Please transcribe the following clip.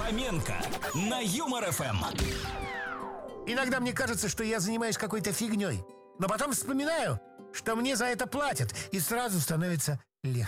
Фоменко на Юмор ФМ. Иногда мне кажется, что я занимаюсь какой-то фигней. Но потом вспоминаю, что мне за это платят, и сразу становится